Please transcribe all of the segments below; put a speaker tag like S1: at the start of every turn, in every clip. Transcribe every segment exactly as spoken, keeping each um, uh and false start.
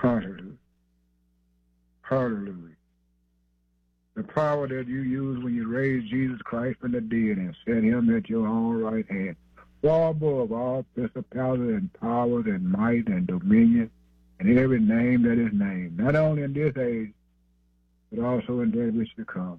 S1: Hallelujah. Hallelujah. The power that you used when you raised Jesus Christ from the dead and set him at your own right hand, far above all principality and powers and might and dominion and every name that is named, not only in this age, but also in that which to come.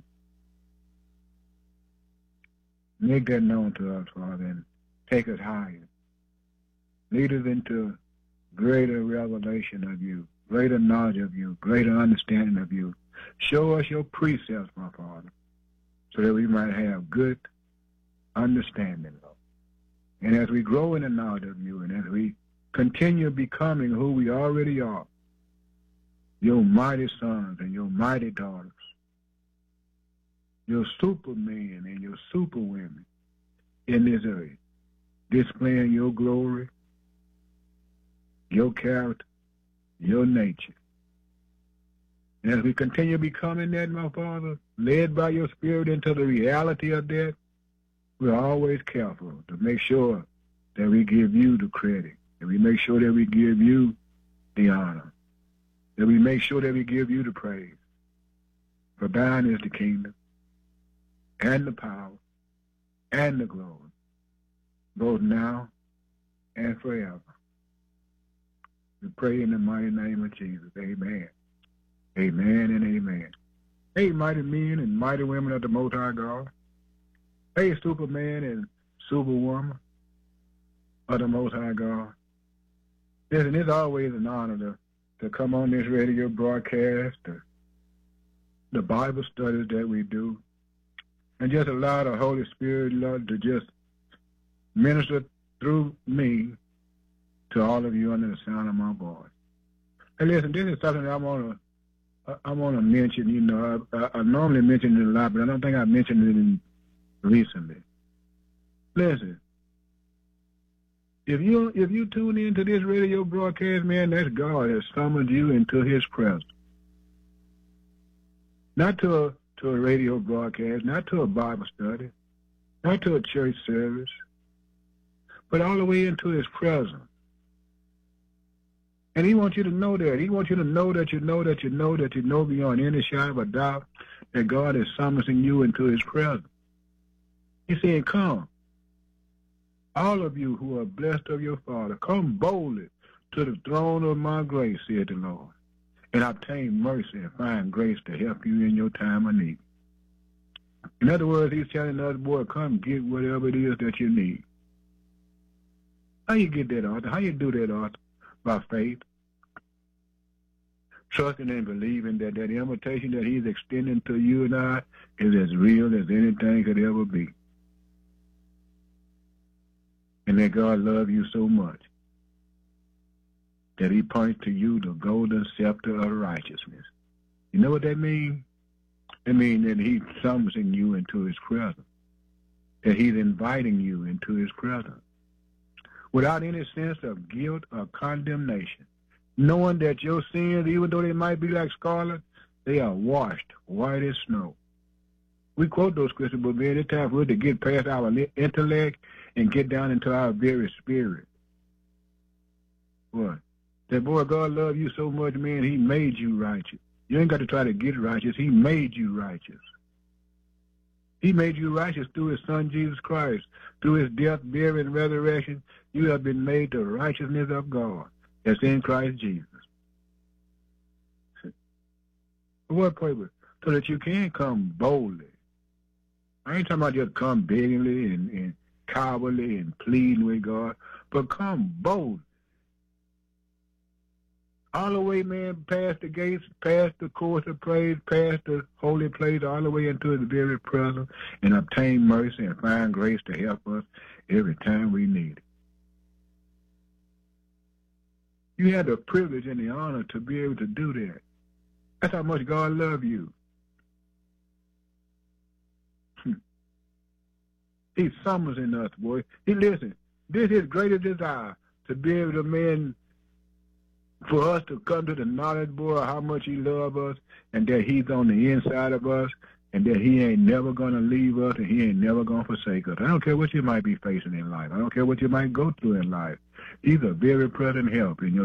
S1: Make that known to us, Father, and take us higher. Lead us into greater revelation of you, greater knowledge of you, greater understanding of you. Show us your precepts, my Father, so that we might have good understanding, Lord. And as we grow in the knowledge of you, and as we continue becoming who we already are, your mighty sons and your mighty daughters, your supermen and your superwomen in this earth, displaying your glory, your character, your nature. And as we continue becoming that, my Father, led by your Spirit into the reality of that, we're always careful to make sure that we give you the credit, that we make sure that we give you the honor, that we make sure that we give you the praise. For thine is the kingdom, and the power, and the glory, both now and forever. We pray in the mighty name of Jesus. Amen. Amen and amen. Hey, mighty men and mighty women of the Most High God. Hey, Superman and Superwoman of the Most High God. Listen, it's always an honor to, to come on this radio broadcast, the, the Bible studies that we do, and just allow the Holy Spirit, Lord, to just minister through me to all of you under the sound of my voice. Hey, listen, this is something that I want to I want to mention. You know, I, I, I normally mention it a lot, but I don't think I mentioned it in recently. Listen, if you if you tune into this radio broadcast, man, that's God has summoned you into His presence. Not to a to a radio broadcast, not to a Bible study, not to a church service, but all the way into His presence. And He wants you to know that. He wants you to know that you know that you know that you know beyond any shadow of a doubt that God is summoning you into His presence. He's saying, come. All of you who are blessed of your Father, come boldly to the throne of my grace, said the Lord, and obtain mercy and find grace to help you in your time of need. In other words, He's telling us, boy, come get whatever it is that you need. How you get that, Arthur? How you do that, Arthur? By faith, trusting and believing that that invitation that He's extending to you and I is as real as anything could ever be. And that God loves you so much that He points to you the golden scepter of righteousness. You know what that means? It means that He's summoning you into His presence, that He's inviting you into His presence, without any sense of guilt or condemnation, knowing that your sins, even though they might be like scarlet, they are washed white as snow. We quote those scriptures, but man, it's time for us to get past our intellect and get down into our very spirit. What? That boy, God loved you so much, man, He made you righteous. You ain't got to try to get righteous. He made you righteous. He made you righteous through His Son, Jesus Christ. Through His death, burial, and resurrection, you have been made the righteousness of God that's in Christ Jesus. For what purpose? So that you can come boldly. I ain't talking about just come beggingly and, and cowardly and pleading with God, but come boldly. All the way, man, past the gates, past the course of praise, past the holy place, all the way into His very presence, and obtain mercy and find grace to help us every time we need it. You have the privilege and the honor to be able to do that. That's how much God loves you. He summons in us, boy. He listen. This is His greatest desire, to be able to, man, for us to come to the knowledge, boy, of how much He loves us, and that He's on the inside of us, and that He ain't never going to leave us, and He ain't never going to forsake us. I don't care what you might be facing in life. I don't care what you might go through in life. He's a very present help in your